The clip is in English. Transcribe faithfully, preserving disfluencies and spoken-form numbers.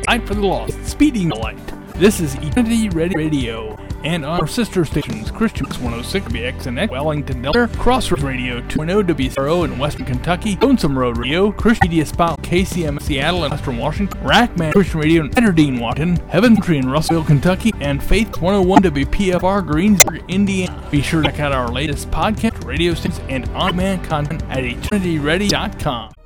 Light for the Lost, Speeding the Light. This is Eternity Ready Radio, and on our sister stations, Christian one oh six W X N X, Wellington, Delaware, Crossroads Radio two point oh W C R O in Western Kentucky, Lonesome Road Radio, Christian Media Spot, K C M Seattle and Western Washington, Rackman Christian Radio in Aberdeen, Washington, Heaven Country in Russellville, Kentucky, and Faith one oh one W P F R, Greensburg, Indiana. Be sure to check out our latest podcast, radio stations, and on-demand content at eternity ready dot com.